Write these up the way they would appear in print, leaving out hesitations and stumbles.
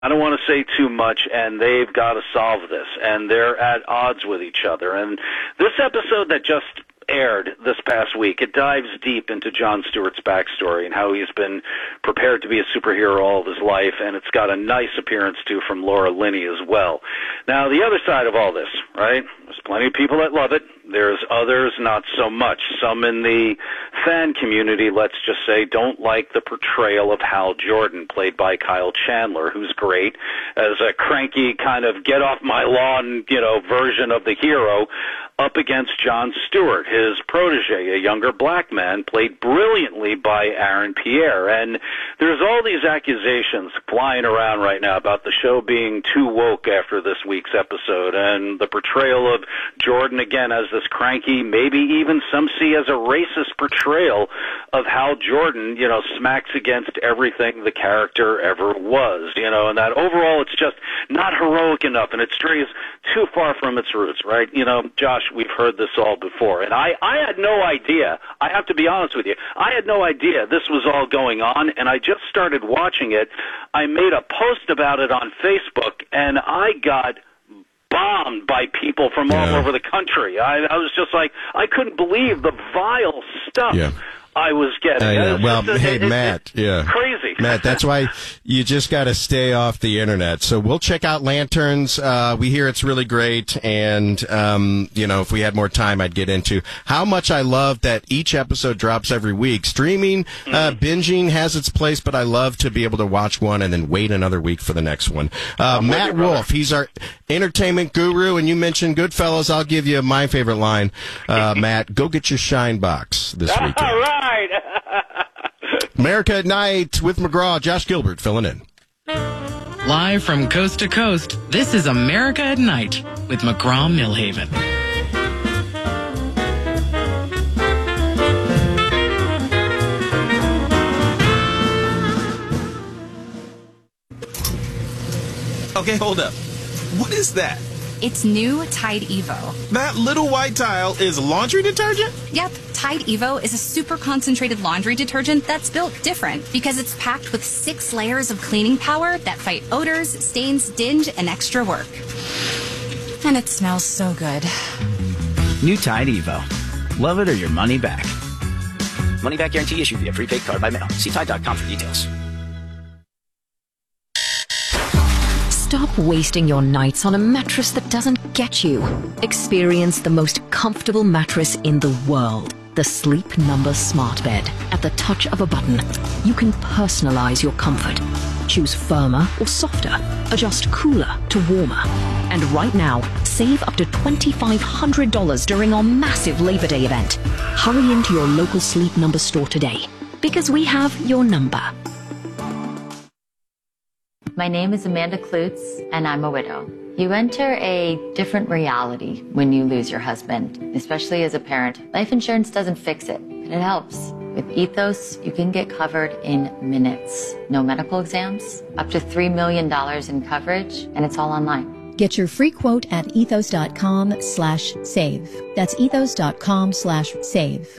I don't want to say too much, and they've got to solve this, and they're at odds with each other. And this episode that just aired this past week, it dives deep into Jon Stewart's backstory and how he's been prepared to be a superhero all of his life, and it's got a nice appearance, too, from Laura Linney as well. Now, the other side of all this, right, there's plenty of people that love it. There's others not so much. Some in the fan community, let's just say, don't like the portrayal of Hal Jordan, played by Kyle Chandler, who's great as a cranky kind of get-off-my-lawn, version of the hero, up against Jon Stewart, his protege, a younger black man, played brilliantly by Aaron Pierre. And there's all these accusations flying around right now about the show being too woke after this week's episode, and the portrayal of Jordan, again, as this cranky, maybe even some see as a racist portrayal of how Jordan, smacks against everything the character ever was, and that overall it's just not heroic enough, and it strays too far from its roots, right? Josh, we've heard this all before, and I had no idea. I have to be honest with you. I had no idea this was all going on, and I just started watching it. I made a post about it on Facebook, and I got bombed by people from all over the country. I was just like, I couldn't believe the vile stuff I was getting. Matt, crazy. Matt, that's why you just got to stay off the internet. So we'll check out Lanterns. We hear it's really great, and if we had more time, I'd get into how much I love that each episode drops every week. Streaming, binging has its place, but I love to be able to watch one and then wait another week for the next one. Matt Wolf, he's our entertainment guru, and you mentioned Goodfellas. I'll give you my favorite line, Matt. Go get your shine box this weekend. All right. America at Night with McGraw. Josh Gilbert filling in. Live from coast to coast, this is America at Night with McGraw Millhaven. Okay, hold up. What is that? It's new Tide Evo. That little white tile is laundry detergent? Yep, Tide Evo is a super concentrated laundry detergent that's built different because it's packed with 6 layers of cleaning power that fight odors, stains, dinge, and extra work. And it smells so good. New Tide Evo. Love it or your money back. Money back guarantee issued via prepaid card by mail. See Tide.com for details. Stop wasting your nights on a mattress that doesn't get you. Experience the most comfortable mattress in the world. The Sleep Number Smart Bed. At the touch of a button, you can personalize your comfort. Choose firmer or softer. Adjust cooler to warmer. And right now, save up to $2,500 during our massive Labor Day event. Hurry into your local Sleep Number store today, because we have your number. My name is Amanda Klutz, and I'm a widow. You enter a different reality when you lose your husband, especially as a parent. Life insurance doesn't fix it, but it helps. With Ethos, you can get covered in minutes. No medical exams, up to $3 million in coverage, and it's all online. Get your free quote at ethos.com/save. That's ethos.com/save.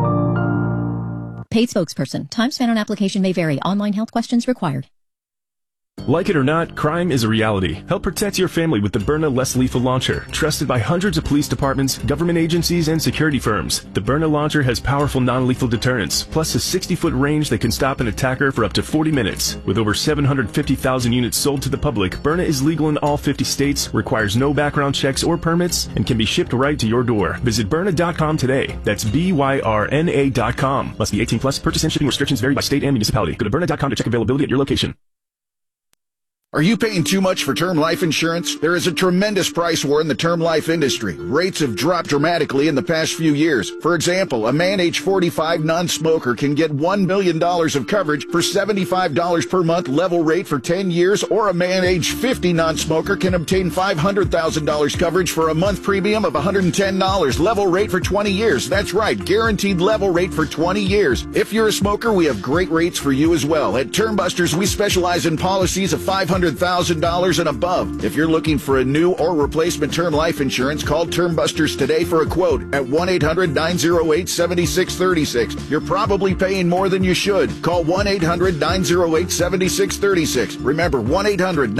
Paid spokesperson. Time spent on application may vary. Online health questions required. Like it or not, crime is a reality. Help protect your family with the Byrna Less Lethal Launcher, trusted by hundreds of police departments, government agencies, and security firms. The Byrna launcher has powerful non-lethal deterrence, plus a 60-foot range that can stop an attacker for up to 40 minutes. With over 750,000 units sold to the public, Byrna is legal in all 50 states, requires no background checks or permits, and can be shipped right to your door. Visit Byrna.com today. That's BYRNA.com. Must be 18 plus. Purchase and shipping restrictions vary by state and municipality. Go to Byrna.com to check availability at your location. Are you paying too much for term life insurance? There is a tremendous price war in the term life industry. Rates have dropped dramatically in the past few years. For example, a man age 45 non-smoker can get $1 million of coverage for $75 per month level rate for 10 years, or a man age 50 non-smoker can obtain $500,000 coverage for a month premium of $110 level rate for 20 years. That's right, guaranteed level rate for 20 years. If you're a smoker, we have great rates for you as well. At Term Busters, we specialize in policies of $500 $100,000 and above. If you're looking for a new or replacement term life insurance, call Term Busters today for a quote at 1-800-908-7636. You're probably paying more than you should. Call 1-800-908-7636. Remember, 1-800